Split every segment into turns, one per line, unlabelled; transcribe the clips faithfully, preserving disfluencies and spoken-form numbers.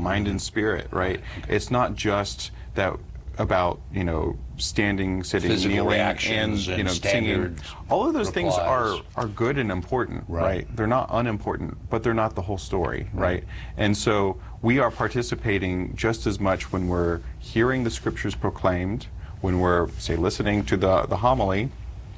mind
mm-hmm.
and spirit, right? Okay. It's not just that about, you know, standing, sitting,
Physical
kneeling,
reactions
and, you know,
and
singing. All of those
replies.
things are, are good and important, right. right? They're not unimportant, but they're not the whole story, right. right? And so we are participating just as much when we're hearing the scriptures proclaimed, when we're, say, listening to the, the homily,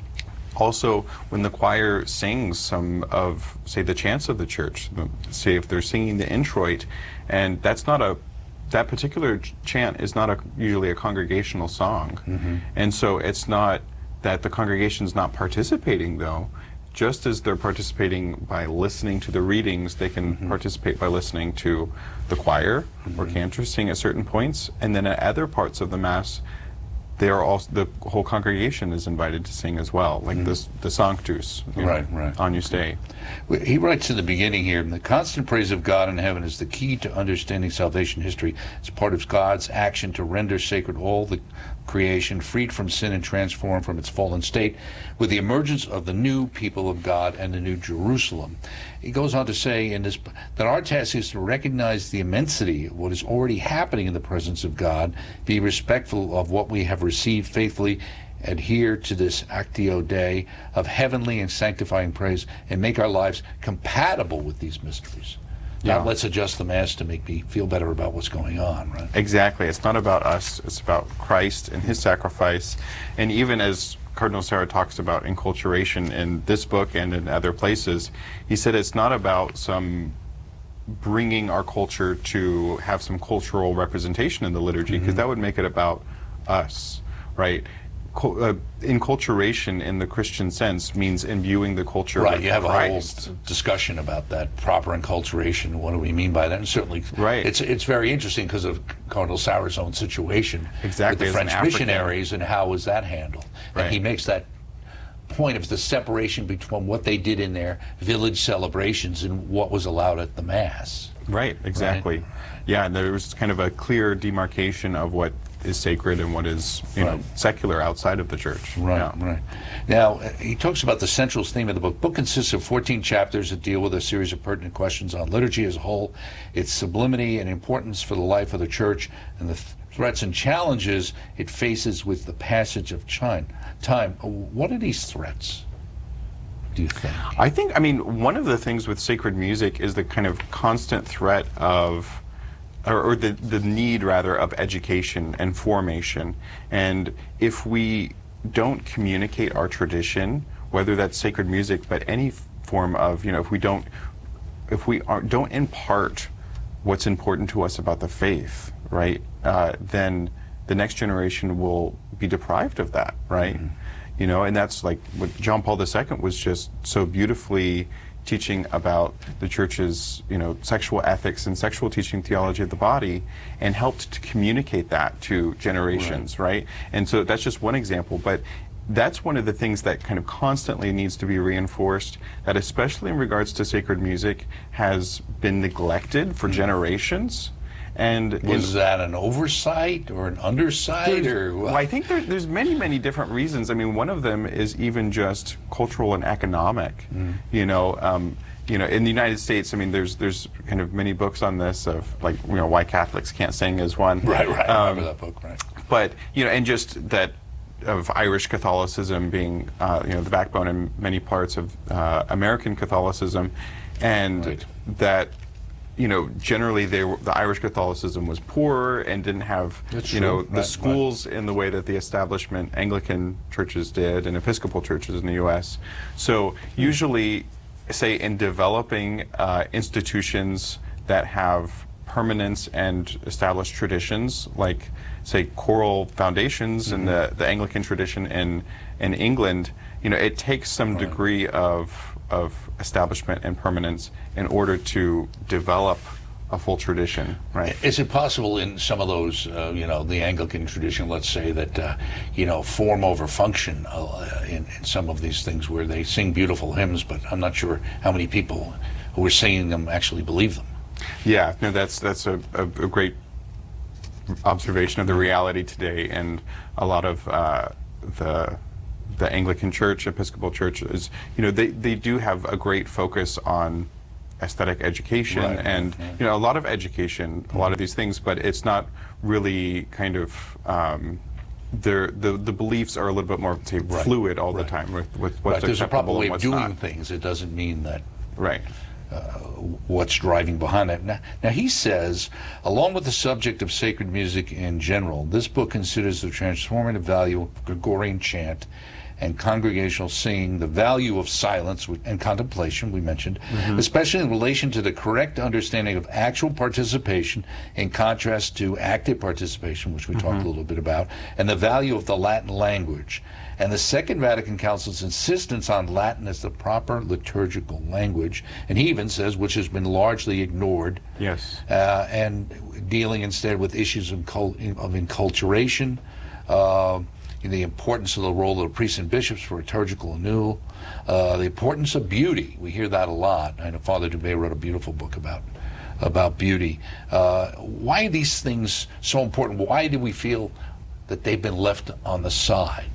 also when the choir sings some of, say, the chants of the church, say if they're singing the introit, and that's not a that particular chant is not a, usually a congregational song. Mm-hmm. And so it's not that the congregation's not participating, though. Just as they're participating by listening to the readings, they can mm-hmm. participate by listening to the choir mm-hmm. or cantors sing at certain points. And then at other parts of the Mass, they are also, the whole congregation is invited to sing as well, like mm-hmm. this, the Sanctus, you
right,
know,
right.
Agnus Dei.
He writes in the beginning here, the constant praise of God in heaven is the key to understanding salvation history. It's part of God's action to render sacred all the creation, freed from sin and transformed from its fallen state, with the emergence of the new people of God and the new Jerusalem. He goes on to say in this that our task is to recognize the immensity of what is already happening in the presence of God, be respectful of what we have received faithfully, adhere to this Actio Dei of heavenly and sanctifying praise, and make our lives compatible with these mysteries.
Yeah.
Not let's adjust the Mass to make me feel better about what's going on, right?
Exactly. It's not about us. It's about Christ and his sacrifice. And even as Cardinal Sarah talks about enculturation in this book and in other places, he said it's not about some bringing our culture to have some cultural representation in the liturgy, because mm-hmm. that would make it about us, right? Uh, enculturation in the Christian sense means imbuing the culture
right,
with
you have
Christ.
A whole discussion about that, proper enculturation, what do we mean by that? And certainly
right.
it's it's very interesting because of Cardinal Sarah's own situation
exactly,
with the French missionaries, and how was that handled.
Right.
And he makes that point of the separation between what they did in their village celebrations and what was allowed at the Mass.
Right, exactly.
Right?
Yeah, and there was kind of a clear demarcation of what is sacred and what is, you
right.
know, secular outside of the church.
Right,
yeah.
right. Now, he talks about the central theme of the book. The book consists of fourteen chapters that deal with a series of pertinent questions on liturgy as a whole, its sublimity and importance for the life of the church, and the th threats and challenges it faces with the passage of time. Time. What are these threats, do you think?
I think, I mean, one of the things with sacred music is the kind of constant threat of Or, or the, the need, rather, of education and formation. And if we don't communicate our tradition, whether that's sacred music, but any form of, you know, if we don't, if we are, don't impart what's important to us about the faith, right, uh, then the next generation will be deprived of that, right? Mm-hmm. You know, and that's like what John Paul the Second was just so beautifully teaching about the church's, you know, sexual ethics and sexual teaching theology of the body, and helped to communicate that to generations, right? right? And so that's just one example, but that's one of the things that kind of constantly needs to be reinforced, that especially in regards to sacred music has been neglected for mm-hmm. generations. And
was that an oversight or an undersight, or what?
Well, I think there, there's many, many different reasons. I mean, one of them is even just cultural and economic. Mm. You know, um, you know, in the United States, I mean, there's there's kind of many books on this of, like, you know, why Catholics can't sing is one.
Right, right. I
Um,
remember that book, right?
But you know, and just that of Irish Catholicism being, uh, you know, the backbone in many parts of uh, American Catholicism, and
right.
that. You know, generally they were, the Irish Catholicism was poorer and didn't have,
That's
you know,
true.
the
Right,
schools right. in the way that the establishment Anglican churches did and Episcopal churches in the U S So usually, say, in developing uh, institutions that have permanence and established traditions, like, say, choral foundations mm-hmm. in the, the Anglican tradition in, in England, you know, it takes some right. degree of of establishment and permanence in order to develop a full tradition, right?
Is it possible in some of those, uh, you know, the Anglican tradition, let's say, that, uh, you know, form over function uh, in, in some of these things where they sing beautiful hymns, but I'm not sure how many people who are singing them actually believe them?
Yeah, no, that's, that's a, a, a great observation of the reality today, and a lot of uh, the the Anglican Church, Episcopal Church, is, you know, they, they do have a great focus on aesthetic education
Right,
and
right.
you know a lot of education, a lot of these things, but it's not really kind of um, the the beliefs are a little bit more say,
Right,
fluid all
right.
the time with with
Right,
what's
there's a proper
acceptable
way
and
of
what's
doing
not.
things. It doesn't mean that
Right.
what's driving behind it. Now, now, he says, along with the subject of sacred music in general, this book considers the transformative value of Gregorian chant and congregational singing, the value of silence and contemplation, we mentioned, mm-hmm. especially in relation to the correct understanding of actual participation in contrast to active participation, which we mm-hmm. talked a little bit about, and the value of the Latin language. And the Second Vatican Council's insistence on Latin as the proper liturgical language, and he even says, which has been largely ignored,
yes,
uh, and dealing instead with issues of, cult- of enculturation, uh, the importance of the role of the priests and bishops for liturgical renewal, uh, the importance of beauty. We hear that a lot. I know Father Dubé wrote a beautiful book about about beauty. Uh, why are these things so important? Why do we feel that they've been left on the side?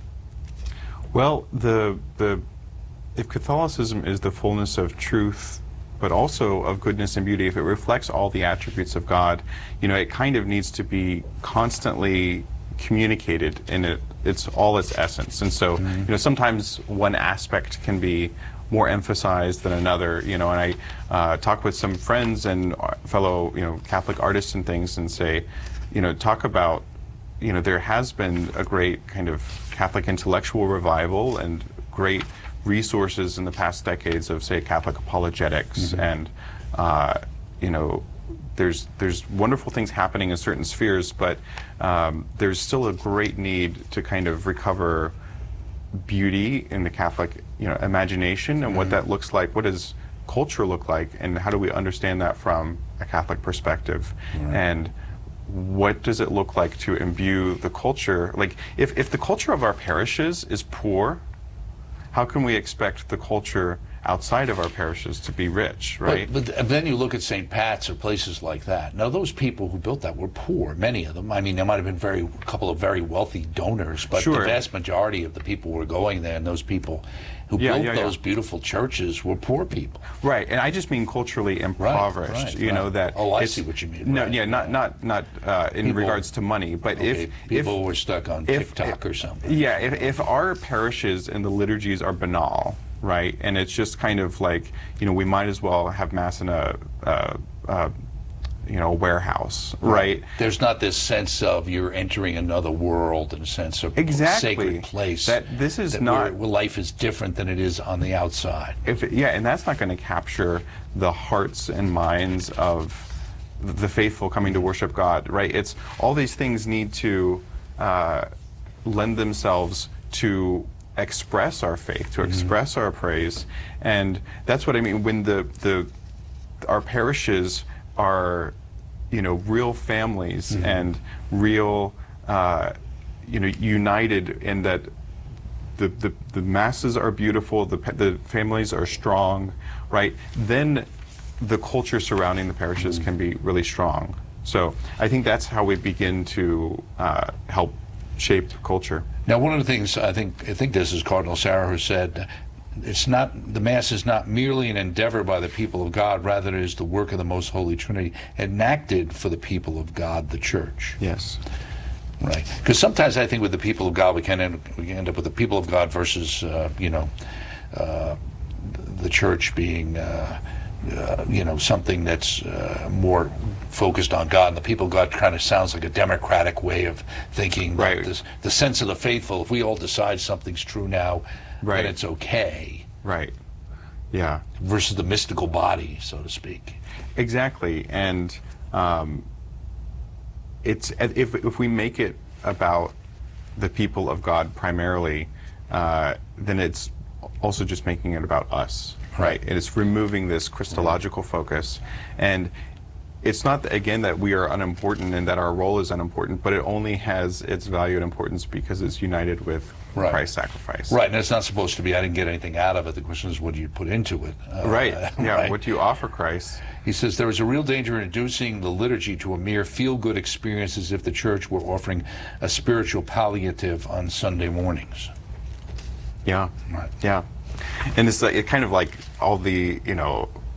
Well, the the if Catholicism is the fullness of truth, but also of goodness and beauty, if it reflects all the attributes of God, you know, it kind of needs to be constantly communicated in it, it's all its essence. And so, mm-hmm. you know, sometimes one aspect can be more emphasized than another, you know, and I uh, talk with some friends and fellow, you know, Catholic artists and things and say, you know, talk about, you know, there has been a great kind of Catholic intellectual revival and great resources in the past decades of, say, Catholic apologetics mm-hmm. and, uh, you know, There's there's wonderful things happening in certain spheres, but um, there's still a great need to kind of recover beauty in the Catholic, you know, imagination and mm-hmm. what that looks like. What does culture look like, and how do we understand that from a Catholic perspective? Mm-hmm. And what does it look like to imbue the culture? Like, if if the culture of our parishes is poor, how can we expect the culture outside of our parishes to be rich, right?
But, but then you look at Saint Pat's or places like that. Now, those people who built that were poor, many of them. I mean, there might have been very a couple of very wealthy donors, but
sure.
the vast majority of the people who were going there, and those people who
yeah,
built
yeah,
those
yeah.
beautiful churches were poor people.
Right, and I just mean culturally impoverished.
Right, right,
you
right.
know that.
Oh, I see what you mean.
No,
right.
yeah, not not not uh, in
people,
regards to money, but
okay,
if
people
if,
were stuck on
if,
TikTok
if,
or something.
Yeah, if if our parishes and the liturgies are banal, right, and it's just kind of like, you know, we might as well have mass in a. Uh, uh, you know, warehouse, right. right?
There's not this sense of you're entering another world and a sense of
exactly.
sacred place.
That this is
that
not
where life is different than it is on the outside.
If it, yeah, and that's not going to capture the hearts and minds of the faithful coming to worship God, right? It's all these things need to uh, lend themselves to express our faith, to express mm-hmm. our praise, and that's what I mean when the the our parishes are, you know, real families mm-hmm. and real, uh, you know, united in that the, the, the masses are beautiful, the, the families are strong, right? Then the culture surrounding the parishes mm-hmm. can be really strong. So I think that's how we begin to uh, help shape culture.
Now, one of the things I think, I think this is Cardinal Sarah who said, it's not, the Mass is not merely an endeavor by the people of God, rather it is the work of the Most Holy Trinity, enacted for the people of God, the Church.
Yes.
Right. Because sometimes I think with the people of God, we can end, we can end up with the people of God versus, uh, you know, uh, the Church being, uh, uh, you know, something that's uh, more focused on God. And the people of God kind of sounds like a democratic way of thinking.
Right.
This, the sense of the faithful, if we all decide something's true now,
right.
then it's okay.
Right. Yeah.
Versus the mystical body, so to speak.
Exactly. And um, it's if if we make it about the people of God primarily, uh, then it's also just making it about us, right? right? And it's removing this Christological right. focus. And it's not, that, again, that we are unimportant and that our role is unimportant, but it only has its value and importance because it's united with right. Christ's sacrifice.
Right, and it's not supposed to be, I didn't get anything out of it. The question is, what do you put into it?
Uh, right, yeah,
right.
What do you offer Christ?
He says, there is a real danger in reducing the liturgy to a mere feel-good experience as if the Church were offering a spiritual palliative on Sunday mornings.
Yeah,
right.
yeah. And it's like, it kind of like all the, you know,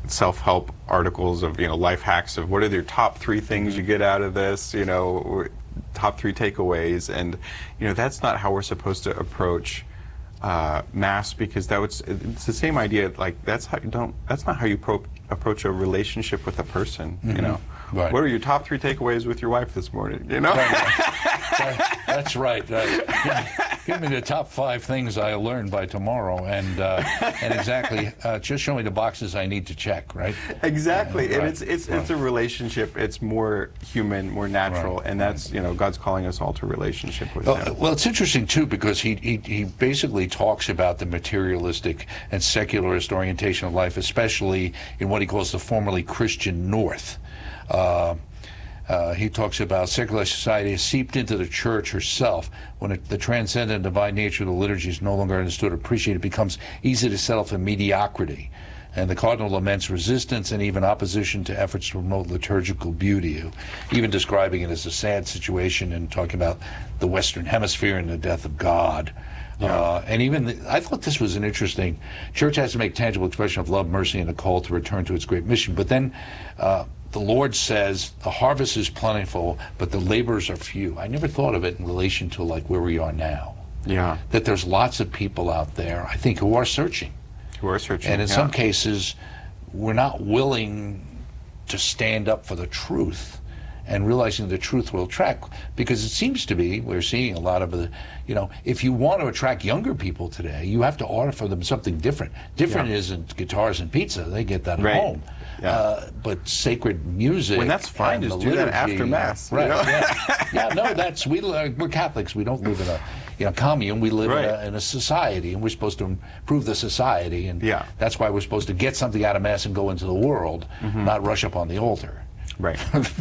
self-help articles of, you know, life hacks of what are your top three things you get out of this, you know, top three takeaways, and you know that's not how we're supposed to approach uh, Mass, because that would, it's the same idea. Like that's how you don't. That's not how you pro approach a relationship with a person. Mm-hmm. You know, right. What are your top three takeaways with your wife this morning? You know,
right, right. That's right. Uh, give me the top five things I learned by tomorrow, and uh, and exactly, uh, just show me the boxes I need to check. Right.
Exactly,
and,
and
right,
it's it's
right.
it's a relationship. It's more human, more natural, right, and that's you know God's calling us all to relationship with
well,
Him.
Well, it's interesting too because he he he basically talks about the materialistic and secularist orientation of life, especially in what he calls the formerly Christian North. Uh, Uh, he talks about secular society has seeped into the church herself. When it, the transcendent divine nature of the liturgy is no longer understood or appreciated, it becomes easy to settle for mediocrity. And the Cardinal laments resistance and even opposition to efforts to promote liturgical beauty, even describing it as a sad situation and talking about the Western Hemisphere and the death of God. Yeah. Uh, and even, the, I thought this was an interesting, church has to make tangible expression of love, mercy, and a call to return to its great mission. But then uh, the Lord says, the harvest is plentiful, but the laborers are few. I never thought of it in relation to like where we are now.
Yeah.
That there's lots of people out there, I think, who are searching.
Who are searching,
And in
yeah.
some cases, we're not willing to stand up for the truth and realizing the truth will attract, because it seems to be, we're seeing a lot of the, you know, if you want to attract younger people today, you have to offer them something different. Different yeah. isn't guitars and pizza, they get that at
right.
home. Yeah. Uh, but sacred music.
When that's fine, just do
liturgy,
that after Mass.
Right,
You know?
yeah. yeah, no, that's, we, we're Catholics, we don't live in a, you know, commune, we live
right.
in, a, in a society, and we're supposed to improve the society, and
yeah.
that's why we're supposed to get something out of Mass and go into the world, mm-hmm. not rush up on the altar.
Right.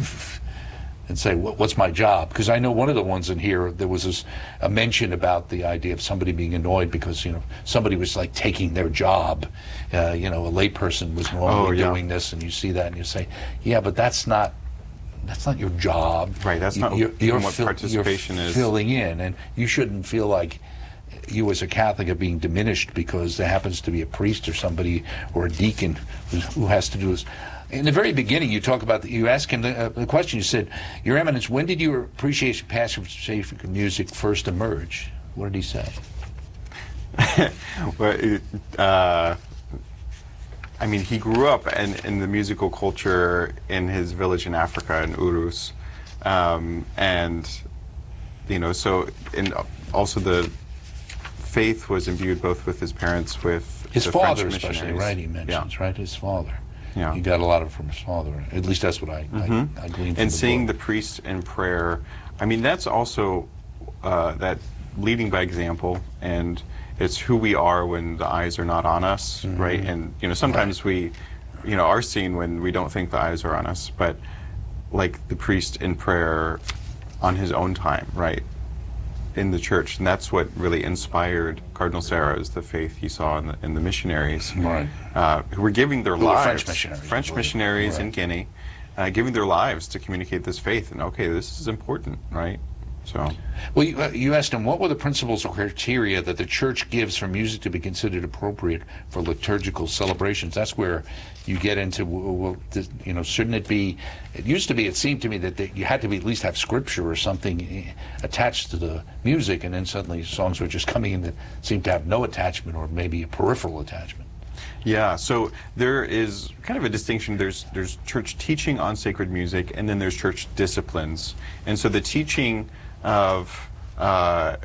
And say, what's my job? Because I know one of the ones in here, there was this, a mention about the idea of somebody being annoyed because, you know, somebody was like taking their job. Uh, you know, a layperson was normally
oh, yeah.
doing this, and you see that and you say, yeah, but that's not, that's not your job.
Right, that's not
you're, you're
what
fill,
participation
you're
is.
Filling in, and you shouldn't feel like you as a Catholic are being diminished because there happens to be a priest or somebody or a deacon who, who has to do this. In the very beginning, you talk about, the, you asked him the, uh, the question, you said, Your Eminence, when did your appreciation of passive sacred music first emerge? What did he say?
well, it, uh, I mean, he grew up in, in the musical culture in his village in Africa, in Urus. Um, and, you know, so, and also the faith was imbued both with his parents, with
his
the
father
French
especially,
missionaries.
right, he mentions,
yeah.
right, his father.
Yeah.
He got a lot of it from his father. At least that's what I, mm-hmm. I, I gleaned from
And
the
seeing
book.
the priest in prayer, I mean, that's also uh, that leading by example, and it's who we are when the eyes are not on us, mm-hmm. right? And, you know, sometimes right. we, you know, are seen when we don't think the eyes are on us, but like the priest in prayer on his own time, right? In the church, and that's what really inspired Cardinal Sarra's the faith he saw in the, in the missionaries,
right?
Uh, who were giving their
who
lives,
French missionaries,
French missionaries
right.
in Guinea, uh, giving their lives to communicate this faith. And okay, this is important, right? So,
well, you, uh, you asked him what were the principles or criteria that the Church gives for music to be considered appropriate for liturgical celebrations. That's where you get into, well, you know, shouldn't it be? It used to be. It seemed to me that they, you had to be, at least have scripture or something attached to the music, and then suddenly songs were just coming in that seemed to have no attachment or maybe a peripheral attachment.
Yeah, so there is kind of a distinction. There's there's church teaching on sacred music, and then there's church disciplines. And so the teaching of uh,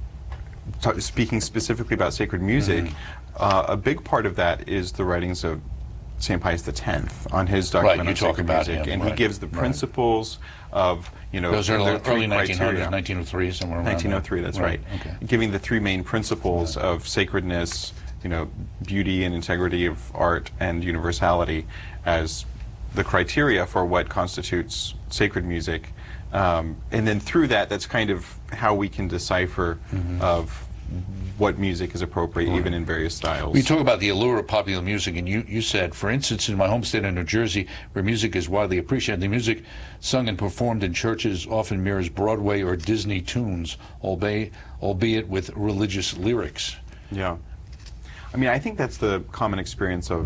t speaking specifically about sacred music, mm-hmm. uh, a big part of that is the writings of Saint Pius the Tenth on his document
right, you
on
talk
sacred
about
music,
him,
and
right,
he gives the principles
right.
of, you know,
those are early nineteen hundreds,
criteria.
nineteen oh three, somewhere around
nineteen oh three,
there.
that's right.
right. Okay.
Giving the three main principles right. of sacredness, you know, beauty and integrity of art, and universality as the criteria for what constitutes sacred music. Um, and then through that, that's kind of how we can decipher mm-hmm. of what music is appropriate, right. even in various styles.
We talk about the allure of popular music, and you, you said, for instance, in my home state of New Jersey, where music is widely appreciated, the music sung and performed in churches often mirrors Broadway or Disney tunes, albeit, albeit with religious lyrics.
Yeah. I mean, I think that's the common experience of
right.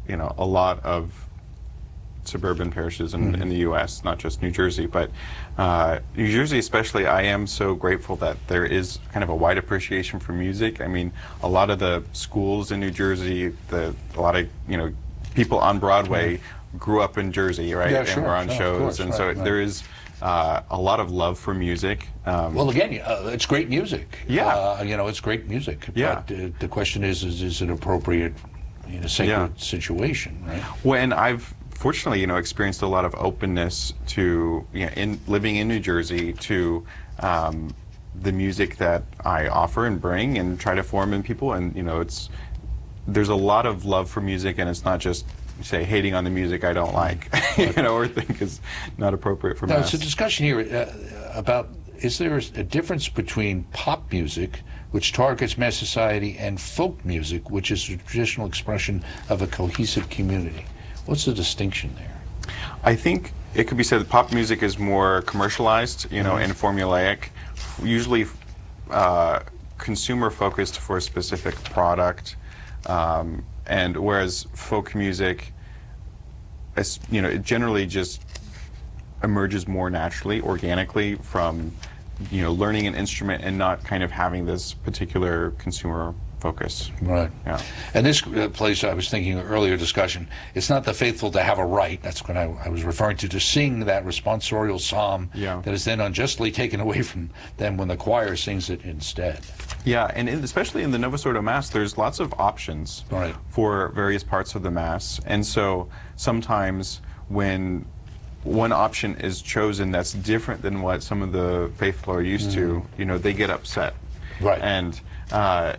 you know, a lot of suburban parishes in,
Mm-hmm.
in the U S, not just New Jersey, but uh, New Jersey especially. I am so grateful that there is kind of a wide appreciation for music. I mean, a lot of the schools in New Jersey, the a lot of, you know, people on Broadway grew up in Jersey, right?
Yeah,
and
sure,
were on
sure, of
shows,
course,
and
right,
so
right.
there is uh, a lot of love for music. Um,
Well, again, uh, it's great music.
Yeah.
Uh, you know, it's great music.
Yeah.
But uh, the question is, is, is it appropriate in a sacred
Yeah.
situation, right?
When I've fortunately, you know, experienced a lot of openness to, you know, in living in New Jersey, to um, the music that I offer and bring and try to form in people, and you know, it's there's a lot of love for music, and it's not just say hating on the music I don't like, you know, or think is not appropriate for
Now,
mass.
it's a discussion here uh, about, is there a difference between pop music, which targets mass society, and folk music, which is a traditional expression of a cohesive community? What's the distinction there?
I think it could be said that pop music is more commercialized, you know,
Mhm.
and formulaic, usually uh, consumer focused for a specific product, um, and whereas folk music, as you know, it generally just emerges more naturally, organically from, you know, learning an instrument and not kind of having this particular consumer focus.
Right.
Yeah.
And this uh, place, I was thinking earlier discussion, it's not the faithful to have a right, that's what I, I was referring to, to sing that responsorial psalm
Yeah.
that is then unjustly taken away from them when the choir sings it instead.
Yeah, and in, especially in the Novus Ordo Mass, there's lots of options
Right.
for various parts of the Mass. And so sometimes when one option is chosen that's different than what some of the faithful are used to, you know, they get upset.
Right.
And uh,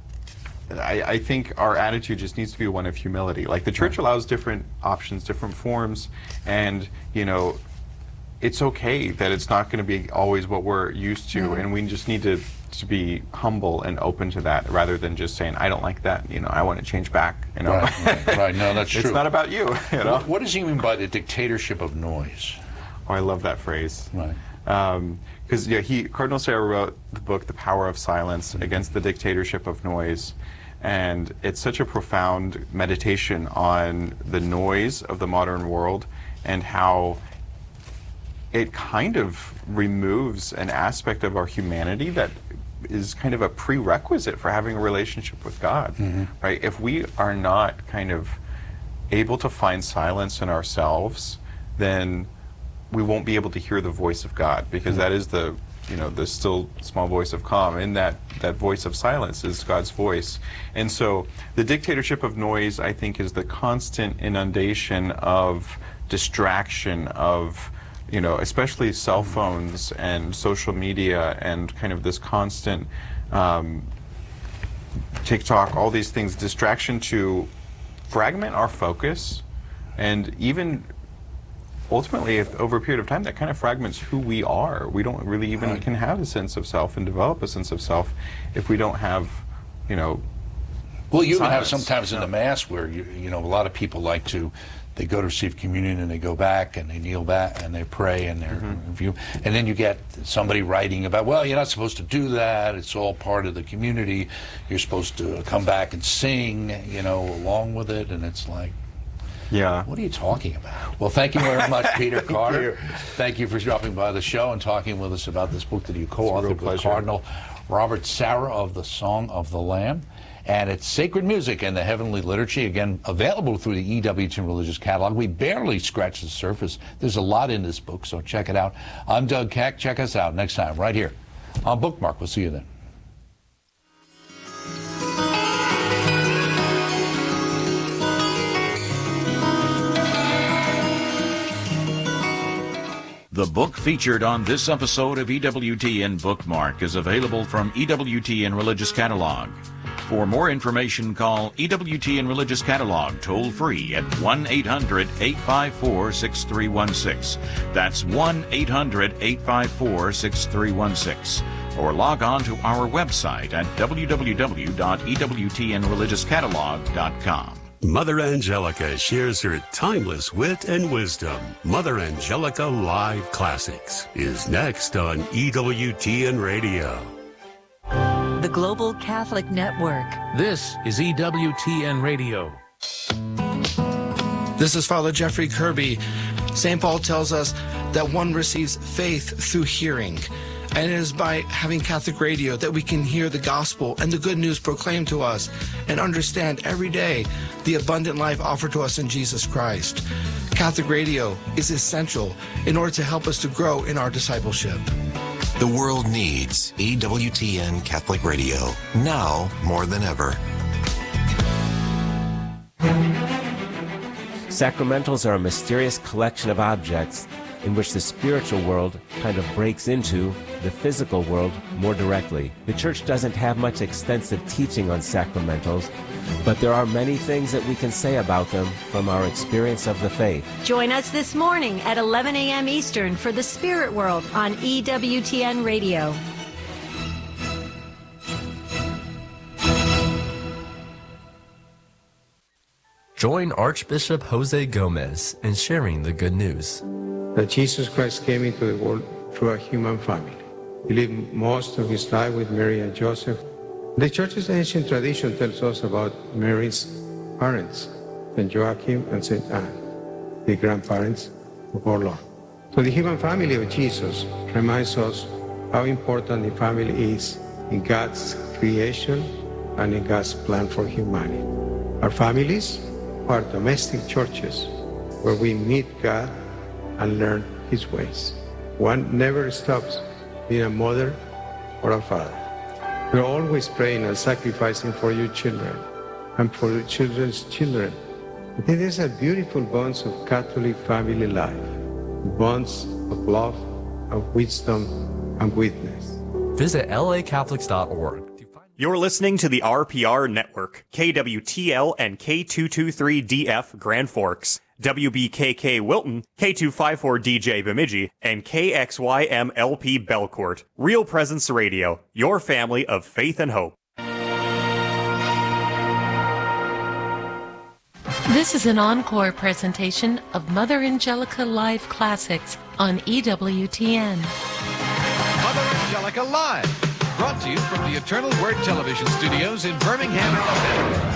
I, I think our attitude just needs to be one of humility. Like the Church allows different options, different forms, and, you know, it's okay that it's not going to be always what we're used to, and we just need to to be humble and open to that, rather than just saying, I don't like that, you know, I want to change back, you know.
Right, right, right. No, that's
It's
true.
not about you, you know.
What, what does he mean by the dictatorship of noise?
Oh, I love that phrase.
Right.
Because yeah, he Cardinal Sarah wrote the book The Power of Silence Against the Dictatorship of Noise, and it's such a profound meditation on the noise of the modern world and how it kind of removes an aspect of our humanity that is kind of a prerequisite for having a relationship with God, right? If we are not kind of able to find silence in ourselves, then we won't be able to hear the voice of God, because that is the, you know, the still small voice of calm, and that, that voice of silence is God's voice. And so the dictatorship of noise, I think, is the constant inundation of distraction, of, you know, especially cell phones and social media, and kind of this constant um, TikTok, all these things, distraction to fragment our focus, and even ultimately, if over a period of time, that kind of fragments who we are. We don't really even
Right.
can have a sense of self and develop a sense of self if we don't have, you know,
Well, you even have
silence.
sometimes in the Mass where, you, you know, a lot of people like to, they go to receive communion and they go back and they kneel back and they pray and they're
Mm-hmm.
review, and then you get somebody writing about, well, you're not supposed to do that. It's all part of the community. You're supposed to come back and sing, you know, along with it. And it's like,
yeah.
what are you talking about? Well, thank you very much, Peter Carter.
you.
Thank you for dropping by the show and talking with us about this book that you co-authored
real
with
pleasure.
Cardinal Robert Sarah of the Song of the Lamb. And it's Sacred Music and the Heavenly Liturgy, again, available through the E W T Religious Catalog. We barely scratched the surface. There's a lot in this book, so check it out. I'm Doug Keck. Check us out next time right here on Bookmark. We'll see you then.
The book featured on this episode of E W T N Bookmark is available from E W T N Religious Catalog. For more information, call E W T N Religious Catalog toll-free at one eight hundred eight five four six three one six. That's one eight hundred eight five four six three one six. Or log on to our website at w w w dot e w t n religious catalog dot com.
Mother Angelica shares her timeless wit and wisdom. Mother Angelica Live Classics is next on E W T N Radio.
The Global Catholic Network.
This is E W T N Radio. This is Father Jeffrey Kirby. Saint Paul tells us that one receives faith through hearing. And it is by having Catholic radio that we can hear the gospel and the good news proclaimed to us and understand every day the abundant life offered to us in Jesus Christ. Catholic radio is essential in order to help us to grow in our discipleship.
The world needs E W T N Catholic Radio, now more than ever.
Sacramentals are a mysterious collection of objects in which the spiritual world kind of breaks into the physical world more directly. The Church doesn't have much extensive teaching on sacramentals, but there are many things that we can say about them from our experience of the faith.
Join us this morning at eleven a.m. Eastern for the Spirit World on E W T N Radio.
Join Archbishop Jose Gomez in sharing the good news.
That Jesus Christ came into the world through a human family. He lived most of his life with Mary and Joseph. The Church's ancient tradition tells us about Mary's parents, Saint Joachim and Saint Anne, the grandparents of our Lord. So the human family of Jesus reminds us how important the family is in God's creation and in God's plan for humanity. Our families are domestic churches where we meet God and learn His ways. One never stops being a mother or a father. You're always praying and sacrificing for your children and for your children's children. I think these are beautiful bonds of Catholic family life, bonds of love, of wisdom, and witness.
Visit L A Catholics dot org.
You're listening to the R P R Network, K W T L and K two two three D F Grand Forks, W B K K Wilton, K two five four D J Bemidji, and K X Y M L P Belcourt. Real Presence Radio, your family of faith and hope.
This is an encore presentation of Mother Angelica Live Classics on E W T N.
Mother Angelica Live, brought to you from the Eternal Word Television Studios in Birmingham, Alabama.